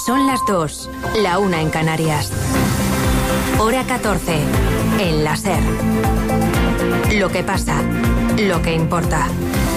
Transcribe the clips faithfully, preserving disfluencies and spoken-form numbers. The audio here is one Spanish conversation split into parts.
Son las dos, la una en Canarias. Hora catorce, en la SER. Lo que pasa, lo que importa.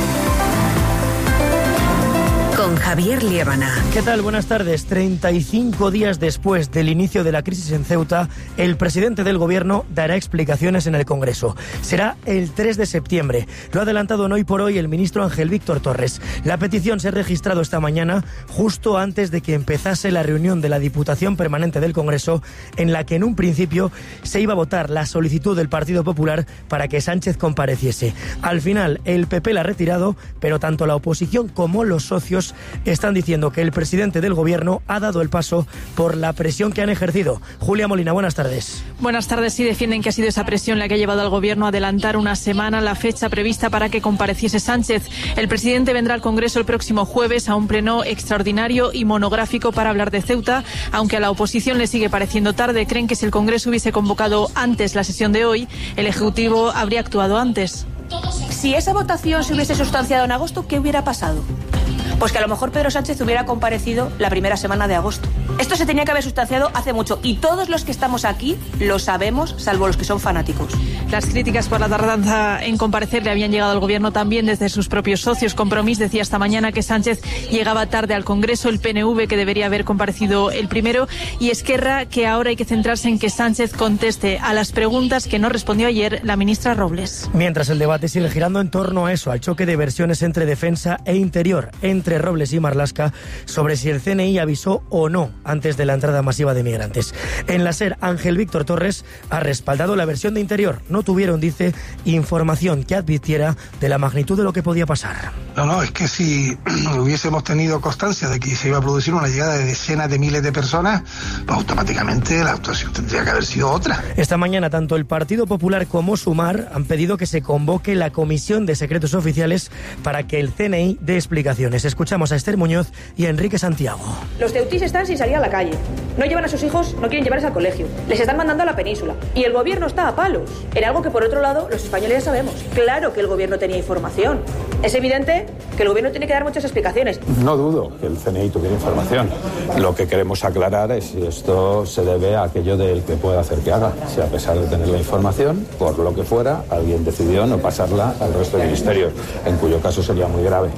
Con Javier Liébana. ¿Qué tal? Buenas tardes. treinta y cinco días después del inicio de la crisis en Ceuta, el presidente del gobierno dará explicaciones en el Congreso. Será el tres de septiembre. Lo ha adelantado en Hoy por Hoy el ministro Ángel Víctor Torres. La petición se ha registrado esta mañana, justo antes de que empezase la reunión de la Diputación Permanente del Congreso, en la que en un principio se iba a votar la solicitud del Partido Popular para que Sánchez compareciese. Al final, el P P la ha retirado, pero tanto la oposición como los socios están diciendo que el presidente del gobierno ha dado el paso por la presión que han ejercido. Julia Molina, buenas tardes. Buenas tardes. Sí, defienden que ha sido esa presión la que ha llevado al gobierno a adelantar una semana la fecha prevista para que compareciese Sánchez. El presidente vendrá al Congreso el próximo jueves a un pleno extraordinario y monográfico para hablar de Ceuta, aunque a la oposición le sigue pareciendo tarde. Creen que si el Congreso hubiese convocado antes la sesión de hoy, el Ejecutivo habría actuado antes. Si esa votación se hubiese sustanciado en agosto, ¿qué hubiera pasado? Pues que a lo mejor Pedro Sánchez hubiera comparecido la primera semana de agosto. Esto se tenía que haber sustanciado hace mucho y todos los que estamos aquí lo sabemos, salvo los que son fanáticos. Las críticas por la tardanza en comparecer le habían llegado al gobierno también desde sus propios socios. Compromís decía esta mañana que Sánchez llegaba tarde al Congreso, el P N V que debería haber comparecido el primero y Esquerra que ahora hay que centrarse en que Sánchez conteste a las preguntas que no respondió ayer la ministra Robles. Mientras el debate sigue girando en torno a eso, al choque de versiones entre defensa e interior, entre Robles y Marlaska, sobre si el C N I avisó o no antes de la entrada masiva de migrantes. En la SER, Ángel Víctor Torres ha respaldado la versión de interior. No tuvieron, dice, información que advirtiera de la magnitud de lo que podía pasar. No, no, es que si hubiésemos tenido constancia de que se iba a producir una llegada de decenas de miles de personas, pues automáticamente la actuación tendría que haber sido otra. Esta mañana, tanto el Partido Popular como Sumar han pedido que se convoque la Comisión de Secretos Oficiales para que el C N I dé explicaciones. Escuchamos a Esther Muñoz y a Enrique Santiago. Los ceutís están sin salir a la calle. No llevan a sus hijos, no quieren llevarles al colegio. Les están mandando a la península. Y el gobierno está a palos. En algo que, por otro lado, los españoles ya sabemos. Claro que el gobierno tenía información. Es evidente que el gobierno tiene que dar muchas explicaciones. No dudo que el C N I tuviera información. Lo que queremos aclarar es si esto se debe a aquello del que pueda hacer que haga. Si a pesar de tener la información, por lo que fuera, alguien decidió no pasarla al resto del ministerio, en cuyo caso sería muy grave.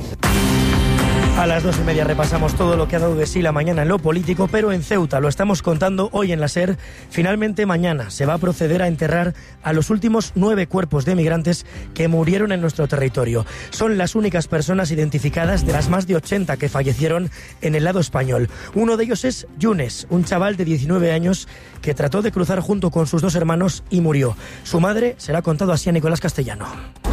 A las dos y media repasamos todo lo que ha dado de sí la mañana en lo político, pero en Ceuta, lo estamos contando hoy en la SER, finalmente mañana se va a proceder a enterrar a los últimos nueve cuerpos de migrantes que murieron en nuestro territorio. Son las únicas personas identificadas de las más de ochenta que fallecieron en el lado español. Uno de ellos es Yunes, un chaval de diecinueve años que trató de cruzar junto con sus dos hermanos y murió. Su madre se la ha contado así a Nicolás Castellano.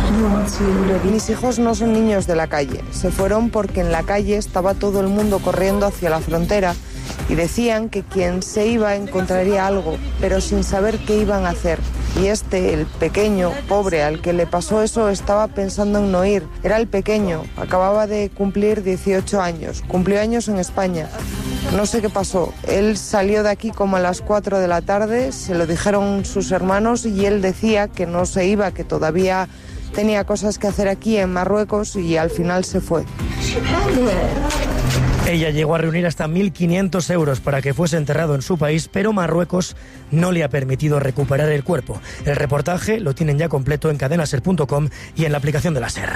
Mis hijos no son niños de la calle. Se fueron porque en la calle estaba todo el mundo corriendo hacia la frontera y decían que quien se iba encontraría algo, pero sin saber qué iban a hacer. Y este, el pequeño, pobre, al que le pasó eso, estaba pensando en no ir. Era el pequeño, acababa de cumplir dieciocho años, cumplió años en España. No sé qué pasó. Él salió de aquí como a las cuatro de la tarde, se lo dijeron sus hermanos y él decía que no se iba, que todavía tenía cosas que hacer aquí en Marruecos y al final se fue. Ella llegó a reunir hasta mil quinientos euros para que fuese enterrado en su país, pero Marruecos no le ha permitido recuperar el cuerpo. El reportaje lo tienen ya completo en cadenaser punto com y en la aplicación de la SER.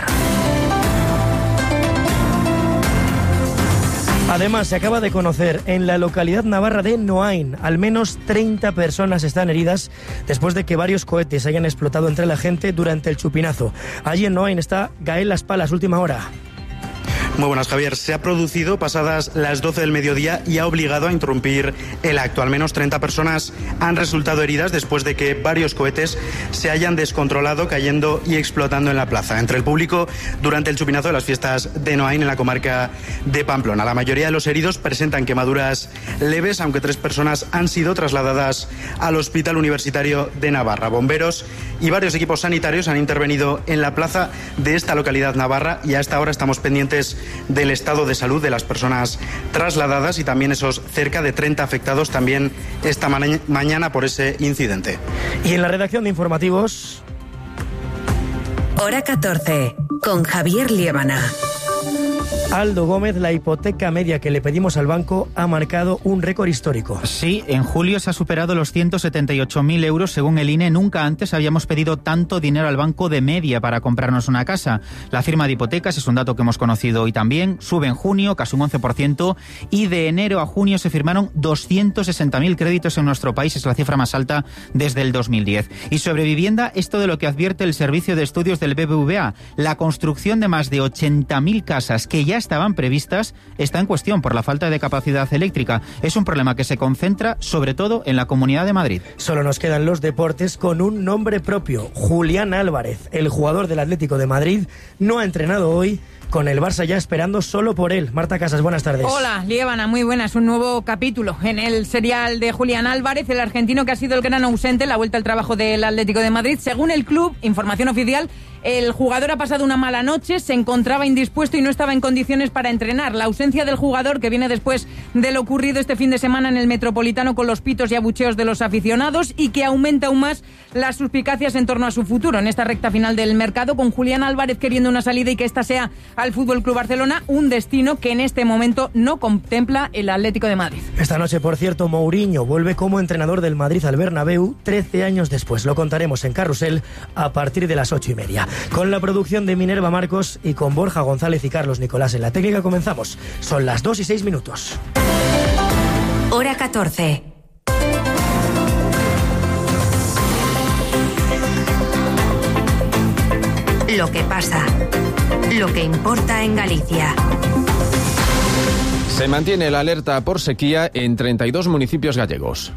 Además, se acaba de conocer en la localidad navarra de Noain, al menos treinta personas están heridas después de que varios cohetes hayan explotado entre la gente durante el chupinazo. Allí en Noain está Gael Las Palas, última hora. Muy buenas, Javier. Se ha producido pasadas las doce del mediodía y ha obligado a interrumpir el acto. Al menos treinta personas han resultado heridas después de que varios cohetes se hayan descontrolado, cayendo y explotando en la plaza. Entre el público durante el chupinazo de las fiestas de Noain en la comarca de Pamplona. La mayoría de los heridos presentan quemaduras leves, aunque tres personas han sido trasladadas al Hospital Universitario de Navarra. Bomberos y varios equipos sanitarios han intervenido en la plaza de esta localidad navarra y a esta hora estamos pendientes del estado de salud de las personas trasladadas y también esos cerca de treinta afectados también esta ma- mañana por ese incidente. Y en la redacción de informativos... Hora catorce, con Javier Liébana. Aldo Gómez, la hipoteca media que le pedimos al banco ha marcado un récord histórico. Sí, en julio se ha superado los ciento setenta y ocho mil euros según el I N E. Nunca antes habíamos pedido tanto dinero al banco de media para comprarnos una casa. La firma de hipotecas es un dato que hemos conocido hoy también. Sube en junio, casi un once por ciento, y de enero a junio se firmaron doscientos sesenta mil créditos en nuestro país. Es la cifra más alta desde el dos mil diez. Y sobre vivienda, esto de lo que advierte el Servicio de Estudios del B B V A. La construcción de más de ochenta mil casas que ya estaban previstas está en cuestión por la falta de capacidad eléctrica. Es un problema que se concentra sobre todo en la Comunidad de Madrid. Solo nos quedan los deportes con un nombre propio. Julián Álvarez, el jugador del Atlético de Madrid, no ha entrenado hoy, con el Barça ya esperando solo por él. Marta Casas, buenas tardes. Hola, Liébana, muy buenas. Un nuevo capítulo en el serial de Julián Álvarez, el argentino que ha sido el gran ausente en la vuelta al trabajo del Atlético de Madrid. Según el club, información oficial, el jugador ha pasado una mala noche, se encontraba indispuesto y no estaba en condiciones para entrenar. La ausencia del jugador, que viene después de lo ocurrido este fin de semana en el Metropolitano con los pitos y abucheos de los aficionados, y que aumenta aún más las suspicacias en torno a su futuro en esta recta final del mercado, con Julián Álvarez queriendo una salida y que esta sea al F C Barcelona, un destino que en este momento no contempla el Atlético de Madrid. Esta noche, por cierto, Mourinho vuelve como entrenador del Madrid al Bernabéu trece años después. Lo contaremos en Carrusel a partir de las ocho y media. Con la producción de Minerva Marcos y con Borja González y Carlos Nicolás en la técnica comenzamos. Son las dos y seis minutos. Hora catorce. Lo que pasa, lo que importa en Galicia. Se mantiene la alerta por sequía en treinta y dos municipios gallegos.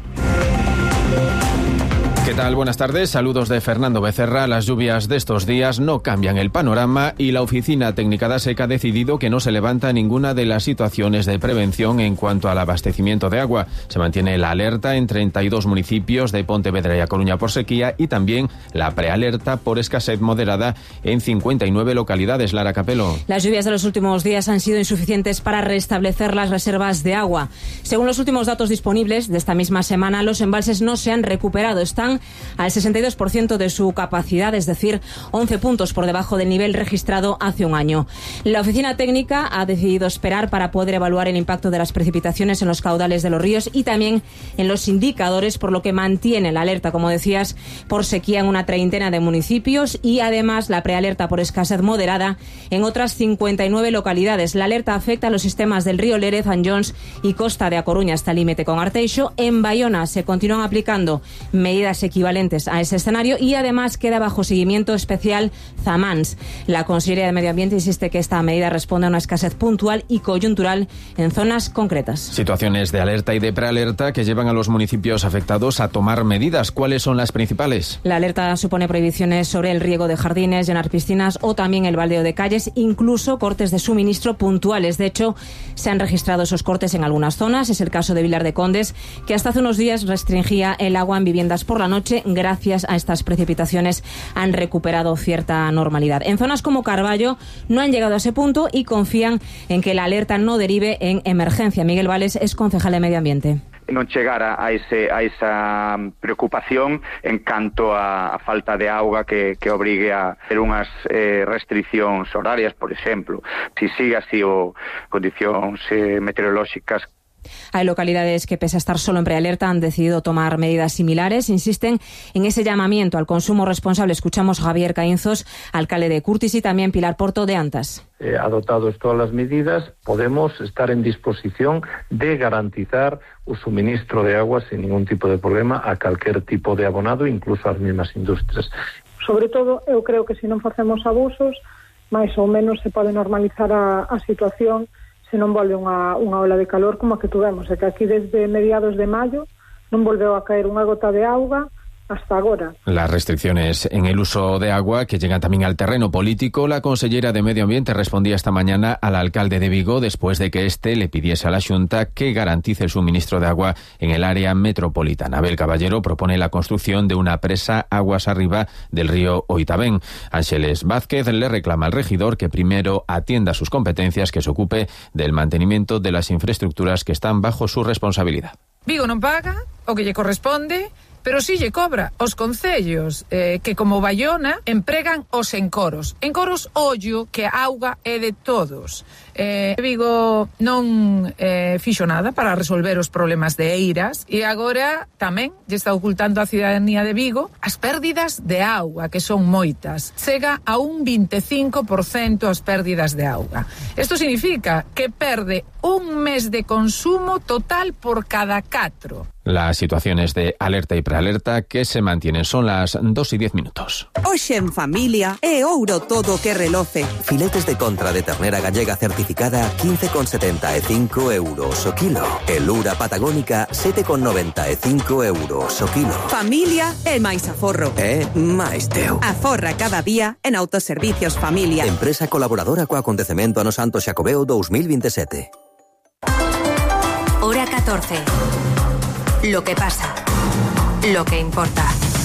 ¿Qué tal? Buenas tardes. Saludos de Fernando Becerra. Las lluvias de estos días no cambian el panorama y la Oficina Técnica da Seca ha decidido que no se levanta ninguna de las situaciones de prevención en cuanto al abastecimiento de agua. Se mantiene la alerta en treinta y dos municipios de Pontevedra y A Coruña por sequía y también la prealerta por escasez moderada en cincuenta y nueve localidades. Lara Capelo. Las lluvias de los últimos días han sido insuficientes para restablecer las reservas de agua. Según los últimos datos disponibles de esta misma semana, los embalses no se han recuperado. Están al sesenta y dos por ciento de su capacidad, es decir, once puntos por debajo del nivel registrado hace un año. La oficina técnica ha decidido esperar para poder evaluar el impacto de las precipitaciones en los caudales de los ríos y también en los indicadores, por lo que mantiene la alerta, como decías, por sequía en una treintena de municipios y además la prealerta por escasez moderada en otras cincuenta y nueve localidades. La alerta afecta a los sistemas del río Lérez, Anllóns y Costa de A Coruña hasta el límite con Arteixo. En Baiona se continúan aplicando medidas equivalentes a ese escenario y además queda bajo seguimiento especial Zamans. La Consellería de Medio Ambiente insiste que esta medida responde a una escasez puntual y coyuntural en zonas concretas. Situaciones de alerta y de prealerta que llevan a los municipios afectados a tomar medidas. ¿Cuáles son las principales? La alerta supone prohibiciones sobre el riego de jardines, llenar piscinas o también el baldeo de calles, incluso cortes de suministro puntuales. De hecho, se han registrado esos cortes en algunas zonas. Es el caso de Vilar de Condes, que hasta hace unos días restringía el agua en viviendas por la noche. Gracias a estas precipitaciones han recuperado cierta normalidad. En zonas como Carballo no han llegado a ese punto y confían en que la alerta no derive en emergencia. Miguel Vales es concejal de Medio Ambiente. Non chegar a, a, ese, a esa preocupación en canto a, a falta de auga que, que obrigue a ter unhas eh, restriccións horarias, por exemplo. Si sigue así o condicións eh, meteorolóxicas. Hay localidades que, pese a estar solo en prealerta, han decidido tomar medidas similares. Insisten en ese llamamiento al consumo responsable. Escuchamos a Javier Caínzos, alcalde de Curtis, y también Pilar Porto de Antas. Eh, adoptados todas las medidas, podemos estar en disposición de garantizar o suministro de agua sin ningún tipo de problema a calquer tipo de abonado, incluso ás mesmas industrias. Sobre todo, eu creo que se non facemos abusos, máis ou menos se pode normalizar a, a situación se non volve unha, unha ola de calor como a que tuvemos. É que aquí desde mediados de maio non volveu a caer unha gota de auga hasta agora. Las restricciones en el uso de agua que llegan también al terreno político. La consellera de Medio Ambiente respondía esta mañana al alcalde de Vigo después de que éste le pidiese a la Xunta que garantice el suministro de agua en el área metropolitana. Abel Caballero propone la construcción de una presa aguas arriba del río Oitabén. Ángeles Vázquez le reclama al regidor que primero atienda sus competencias, que se ocupe del mantenimiento de las infraestructuras que están bajo su responsabilidad. Vigo non paga o que lle corresponde, pero si lle cobra os concellos eh, que, como Baiona, empregan os encoros. Encoros, ollo, que a auga é de todos. Eh, Vigo non eh, fixo nada para resolver os problemas de Eiras e agora tamén lle está ocultando a cidadanía de Vigo as pérdidas de auga, que son moitas. Chega a un veinticinco por ciento as pérdidas de auga. Isto significa que perde un mes de consumo total por cada catro. Las situaciones de alerta y prealerta que se mantienen son las dos y diez minutos. Hoxe en familia é ouro todo que reloce. Filetes de contra de ternera gallega certificada quince con setenta e cinco euros o kilo. E lura patagónica sete con noventa e cinco euros o kilo. Familia é máis aforro. É máis teu. Aforra cada día en Autoservicios Familia. Empresa colaboradora co acontecemento Ano Santo Xacobeo dos mil veintisiete. Hora catorce. Lo que pasa, lo que importa.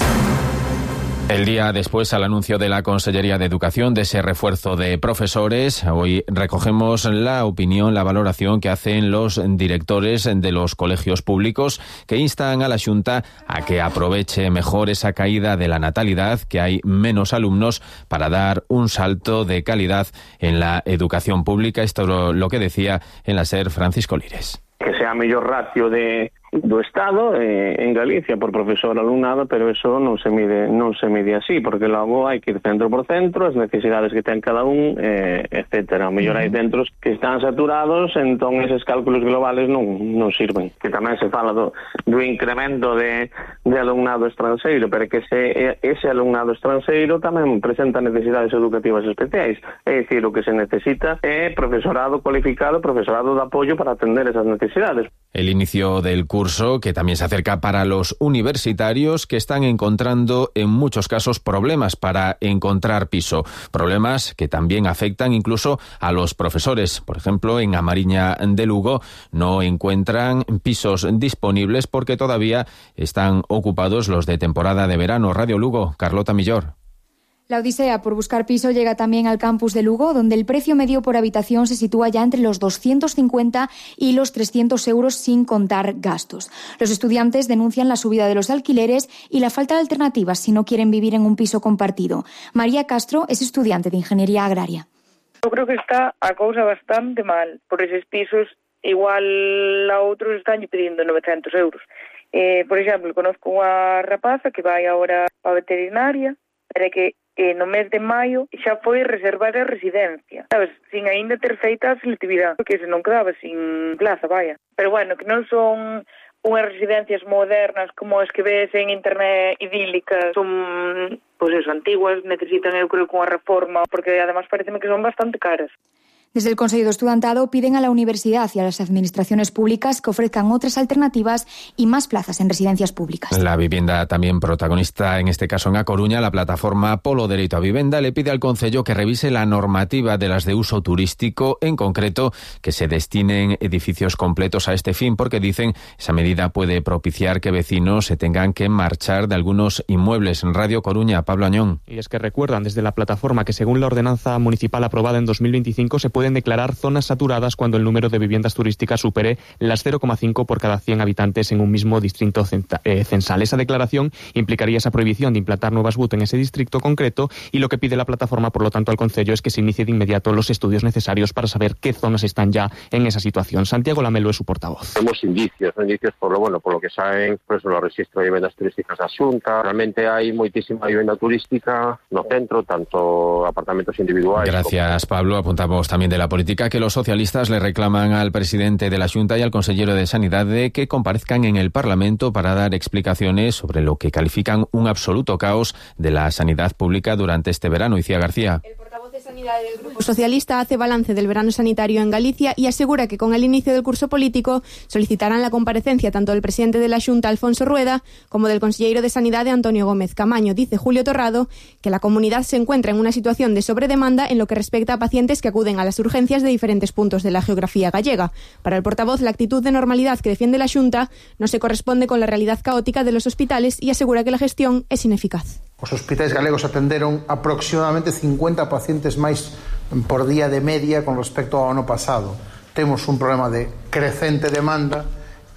El día después al anuncio de la Consellería de Educación de ese refuerzo de profesores, hoy recogemos la opinión, la valoración que hacen los directores de los colegios públicos que instan a la Xunta a que aproveche mejor esa caída de la natalidad, que hay menos alumnos, para dar un salto de calidad en la educación pública. Esto es lo que decía en la SER Francisco Lires. Que sea mellor ratio de do Estado eh, en Galicia por profesor alumnado, pero eso non se mide non se mide así, porque logo hai que ir centro por centro, as necesidades que ten cada un, eh, etcétera. O mellor hai centros que están saturados, entón eses cálculos globales non non sirven. Que tamén se fala do, do incremento de, de alumnado estranxeiro, pero que ese, ese alumnado estranxeiro tamén presenta necesidades educativas especiais. É dicir, o que se necesita é profesorado cualificado, profesorado de apoio para atender esas necesidades. El inicio del curso, que también se acerca para los universitarios, que están encontrando en muchos casos problemas para encontrar piso. Problemas que también afectan incluso a los profesores. Por ejemplo, en Amariña de Lugo no encuentran pisos disponibles porque todavía están ocupados los de temporada de verano. Radio Lugo, Carlota Millor. La odisea por buscar piso llega también al campus de Lugo, donde el precio medio por habitación se sitúa ya entre los doscientos cincuenta y los trescientos euros sin contar gastos. Los estudiantes denuncian la subida de los alquileres y la falta de alternativas si no quieren vivir en un piso compartido. María Castro es estudiante de Ingeniería Agraria. Yo creo que está a cousa bastante mal. Por esos pisos, igual a outros están pidiendo novecientos euros. Eh, por exemplo, conozco unha rapaza que vai agora a veterinaria, pero que eh, no mes de maio xa foi reservar a residencia, sabes, sin aínda ter feita a selectividade, porque se non quedaba sin plaza, vaya. Pero bueno, que non son unhas residencias modernas como as que ves en internet idílicas, son, pois eso, antiguas, necesitan, eu creo, que unha reforma, porque además pareceme que son bastante caras. Desde el Consejo de Estudiantado piden a la universidad y a las administraciones públicas que ofrezcan otras alternativas y más plazas en residencias públicas. La vivienda también protagonista, en este caso en A Coruña, la plataforma Polo Dereito a Vivenda le pide al Concello que revise la normativa de las de uso turístico, en concreto que se destinen edificios completos a este fin, porque dicen esa medida puede propiciar que vecinos se tengan que marchar de algunos inmuebles. En Radio Coruña, Pablo Añón. Y es que recuerdan desde la plataforma que según la ordenanza municipal aprobada en dos mil veinticinco se puede pueden declarar zonas saturadas cuando el número de viviendas turísticas supere las cero coma cinco por cada cien habitantes en un mismo distrito censal. Esa declaración implicaría esa prohibición de implantar nuevas B U T en ese distrito concreto, y lo que pide la plataforma, por lo tanto, al Concello es que se inicie de inmediato los estudios necesarios para saber qué zonas están ya en esa situación. Santiago Lamelo es su portavoz. Tenemos indicios, indicios por lo bueno, por lo que saben, pues los registros de viviendas turísticas da Xunta. Realmente hai moitísima vivenda turística no centro, tanto apartamentos individuales. Gracias, como... Pablo. Apuntamos también de la política que los socialistas le reclaman al presidente de la Xunta y al consellero de Sanidad de que comparezcan en el Parlamento para dar explicaciones sobre lo que califican un absoluto caos de la sanidad pública durante este verano. Icía García. El portavoz de Sanidad del Grupo Socialista hace balance del verano sanitario en Galicia y asegura que con el inicio del curso político solicitarán la comparecencia tanto del presidente de la Xunta, Alfonso Rueda, como del consellero de Sanidad, Antonio Gómez Camaño. Dice Julio Torrado que la comunidad se encuentra en una situación de sobredemanda en lo que respecta a pacientes que acuden a las urgencias de diferentes puntos de la geografía gallega. Para el portavoz, la actitud de normalidad que defiende la Xunta no se corresponde con la realidad caótica de los hospitales y asegura que la gestión es ineficaz. Os hospitais galegos atenderon aproximadamente cincuenta pacientes máis por día de media con respecto ao ano pasado. Temos un problema de crecente demanda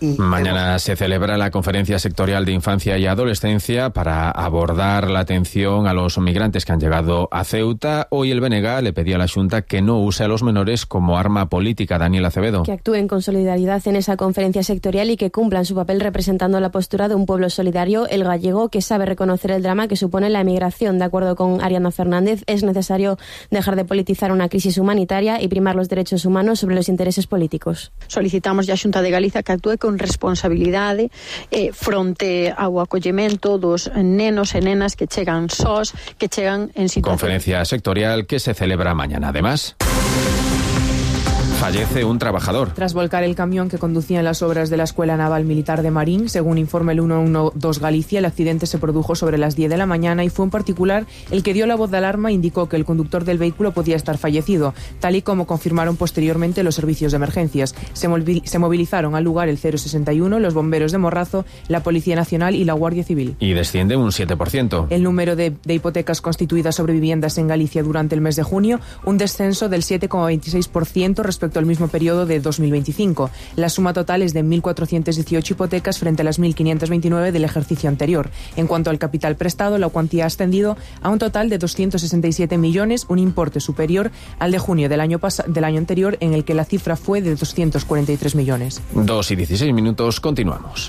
Y mañana se celebra la Conferencia Sectorial de Infancia y Adolescencia para abordar la atención a los migrantes que han llegado a Ceuta. Hoy el B N G le pedía a la Xunta que no use a los menores como arma política. Daniel Acevedo. Que actúen con solidaridad en esa conferencia sectorial y que cumplan su papel representando la postura de un pueblo solidario, el gallego, que sabe reconocer el drama que supone la emigración. De acuerdo con Ariana Fernández, es necesario dejar de politizar una crisis humanitaria y primar los derechos humanos sobre los intereses políticos. Solicitamos a Xunta de Galicia que actúe con responsabilidade eh, fronte ao acollemento dos nenos e nenas que chegan sós, que chegan en situación... Conferencia sectorial que se celebra mañana. Además, fallece un trabajador. Tras volcar el camión que conducía en las obras de la Escuela Naval Militar de Marín, según informa el ciento doce Galicia, el accidente se produjo sobre las diez de la mañana y fue un particular el que dio la voz de alarma e indicó que el conductor del vehículo podía estar fallecido, tal y como confirmaron posteriormente los servicios de emergencias. Se, se movilizaron al lugar el cero sesenta y uno, los bomberos de Morrazo, la Policía Nacional y la Guardia Civil. Y desciende un siete por ciento. El número de, de hipotecas constituidas sobre viviendas en Galicia durante el mes de junio, un descenso del siete coma veintiséis por ciento respecto al mismo periodo de dos mil veinticinco. La suma total es de mil cuatrocientas dieciocho hipotecas frente a las mil quinientas veintinueve del ejercicio anterior. En cuanto al capital prestado, la cuantía ha ascendido a un total de doscientos sesenta y siete millones, un importe superior al de junio del año, del año anterior, en el que la cifra fue de doscientos cuarenta y tres millones. dos y dieciséis minutos, continuamos.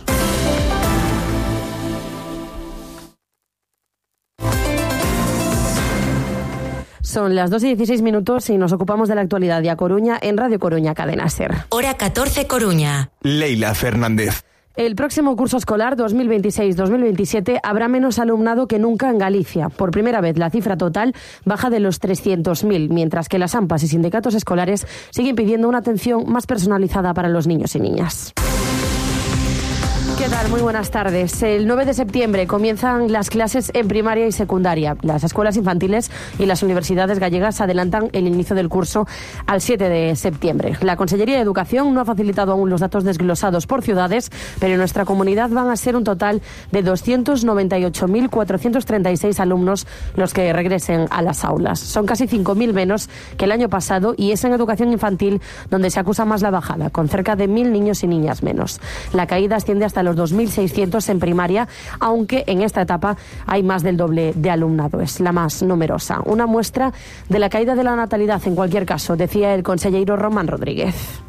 Son las dos y dieciséis minutos y nos ocupamos de la actualidad de A Coruña en Radio Coruña, Cadena SER. Hora catorce, Coruña. Leila Fernández. El próximo curso escolar dos mil veintiséis dos mil veintisiete habrá menos alumnado que nunca en Galicia. Por primera vez la cifra total baja de los trescientos mil, mientras que las AMPAs y sindicatos escolares siguen pidiendo una atención más personalizada para los niños y niñas. ¿Qué tal? Muy buenas tardes. El nueve de septiembre comienzan las clases en primaria y secundaria. Las escuelas infantiles y las universidades gallegas adelantan el inicio del curso al siete de septiembre. La Consellería de Educación no ha facilitado aún los datos desglosados por ciudades, pero en nuestra comunidad van a ser un total de doscientos noventa y ocho mil cuatrocientos treinta y seis alumnos los que regresen a las aulas. Son casi cinco mil menos que el año pasado y es en educación infantil donde se acusa más la bajada, con cerca de mil niños y niñas menos. La caída asciende hasta los dos mil seiscientos en primaria, aunque en esta etapa hay más del doble de alumnado. Es la más numerosa. Una muestra de la caída de la natalidad, en cualquier caso, decía el conselleiro Román Rodríguez.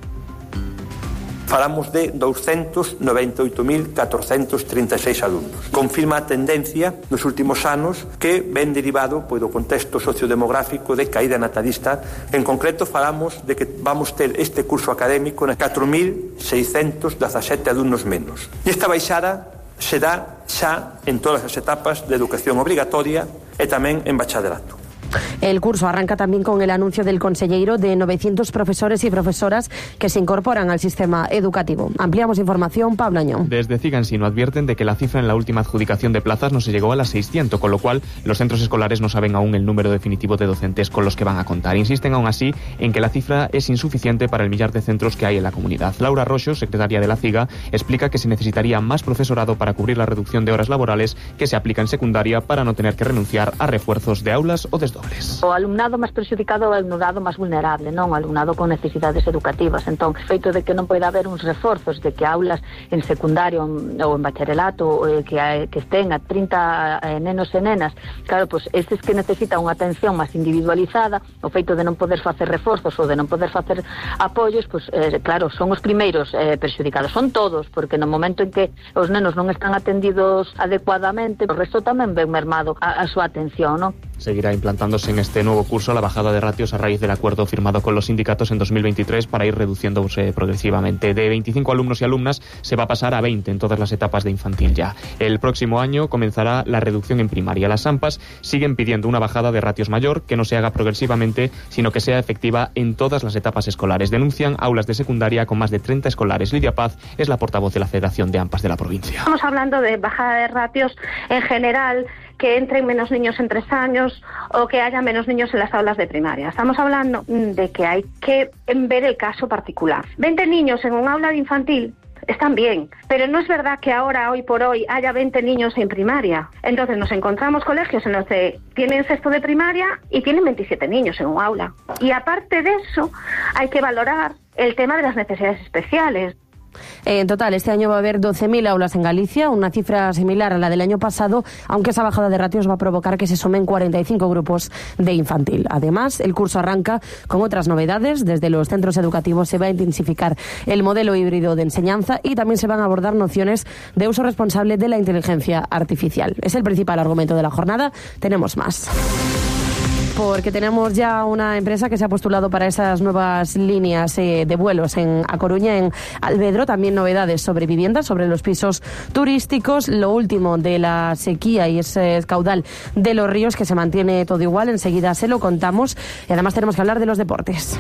Falamos de doscientos noventa y ocho mil cuatrocientos treinta y seis alumnos. Confirma a tendencia nos últimos anos que ven derivado pois, do contexto sociodemográfico de caída natalista. En concreto, falamos de que vamos ter este curso académico na catro mil seiscentos dezasete alumnos menos. E esta baixada se dá xa en todas as etapas de educación obrigatoria e tamén en bachillerato. El curso arranca también con el anuncio del conselleiro de novecientos profesores y profesoras que se incorporan al sistema educativo. Ampliamos información, Pablo Añón. Desde Cigansino advierten de que la cifra en la última adjudicación de plazas no se llegó a las seiscientos, con lo cual los centros escolares no saben aún el número definitivo de docentes con los que van a contar. Insisten aún así en que la cifra es insuficiente para el millar de centros que hay en la comunidad. Laura Roxo, secretaria de la CIGA, explica que se necesitaría más profesorado para cubrir la reducción de horas laborales que se aplica en secundaria para no tener que renunciar a refuerzos de aulas o desdobles. O alumnado máis prexudicado é o alumnado máis vulnerable, non? O alumnado con necesidades educativas. Entón, o feito de que non poida haber uns reforzos, de que aulas en secundario ou en bacharelato que, que estén a trinta nenos e nenas, claro, pois estes que necesitan unha atención máis individualizada, o feito de non poder facer reforzos ou de non poder facer apoios, pois eh, claro, son os primeiros eh, perxudicados. Son todos, porque no momento en que os nenos non están atendidos adecuadamente, o resto tamén ven mermado a, a súa atención, non? Seguirá implantándose en este nuevo curso la bajada de ratios a raíz del acuerdo firmado con los sindicatos en dos mil veintitrés para ir reduciéndose progresivamente. De veinticinco alumnos y alumnas se va a pasar a veinte en todas las etapas de infantil ya. El próximo año comenzará la reducción en primaria. Las AMPAs siguen pidiendo una bajada de ratios mayor que no se haga progresivamente, sino que sea efectiva en todas las etapas escolares. Denuncian aulas de secundaria con más de treinta escolares. Lidia Paz es la portavoz de la Federación de AMPAs de la provincia. Estamos hablando de bajada de ratios en general, que entren menos niños en tres años o que haya menos niños en las aulas de primaria. Estamos hablando de que hay que ver el caso particular. veinte niños en un aula de infantil están bien, pero no es verdad que ahora, hoy por hoy, haya veinte niños en primaria. Entonces nos encontramos colegios en los que tienen sexto de primaria y tienen veintisiete niños en un aula. Y aparte de eso, hay que valorar el tema de las necesidades especiales. En total, este año va a haber doce mil aulas en Galicia, una cifra similar a la del año pasado, aunque esa bajada de ratios va a provocar que se sumen cuarenta y cinco grupos de infantil. Además, el curso arranca con otras novedades. Desde los centros educativos se va a intensificar el modelo híbrido de enseñanza y también se van a abordar nociones de uso responsable de la inteligencia artificial. Es el principal argumento de la jornada. Tenemos más. Porque tenemos ya una empresa que se ha postulado para esas nuevas líneas eh, de vuelos en A Coruña, en Alvedro. También novedades sobre viviendas, sobre los pisos turísticos. Lo último de la sequía y ese caudal de los ríos, que se mantiene todo igual. Enseguida se lo contamos. Y además tenemos que hablar de los deportes.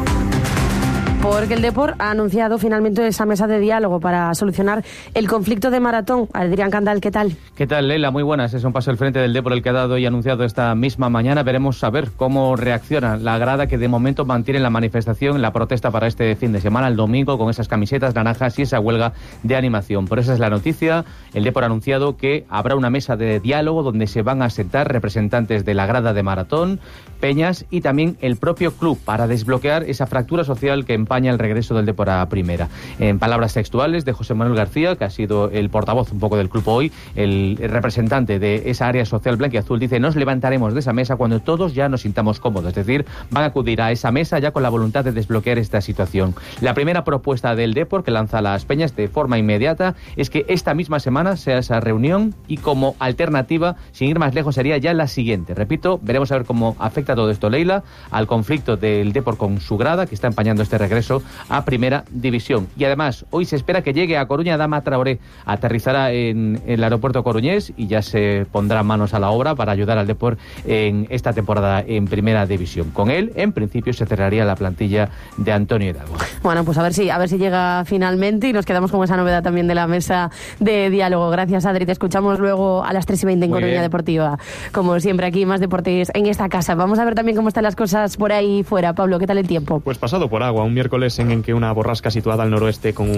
Porque el Depor ha anunciado finalmente esa mesa de diálogo para solucionar el conflicto de Maratón. Adrián Candal, ¿qué tal? ¿Qué tal, Leila? Muy buenas. Es un paso al frente del Depor el que ha dado y anunciado esta misma mañana. Veremos a ver cómo reacciona la grada que de momento mantiene la manifestación, la protesta para este fin de semana, el domingo, con esas camisetas naranjas y esa huelga de animación. Por esa es la noticia. El Depor ha anunciado que habrá una mesa de diálogo donde se van a sentar representantes de la grada de Maratón, peñas y también el propio club para desbloquear esa fractura social que empaña el regreso del Depor a primera. En palabras textuales de José Manuel García, que ha sido el portavoz un poco del club hoy, el representante de esa área social blanquiazul, dice: nos levantaremos de esa mesa cuando todos ya nos sintamos cómodos. Es decir, van a acudir a esa mesa ya con la voluntad de desbloquear esta situación. La primera propuesta del Depor, que lanza las peñas de forma inmediata, es que esta misma semana sea esa reunión y como alternativa, sin ir más lejos, sería ya la siguiente. Repito, veremos a ver cómo afecta todo esto, Leila, al conflicto del Depor con su grada, que está empañando este regreso a Primera División. Y además, hoy se espera que llegue a Coruña Adama Traoré. Aterrizará en, en el aeropuerto coruñés y ya se pondrá manos a la obra para ayudar al Depor en esta temporada en Primera División. Con él, en principio, se cerraría la plantilla de Antonio Hidalgo. Bueno, pues a ver si a ver si llega finalmente y nos quedamos con esa novedad también de la mesa de diálogo. Gracias, Adri. Te escuchamos luego a las tres y veinte en Muy Coruña bien. Deportiva. Como siempre, aquí más deportes en esta casa. Vamos a ver también cómo están las cosas por ahí fuera. Pablo, ¿qué tal el tiempo? Pues pasado por agua, un miércoles en el que una borrasca situada al noroeste con un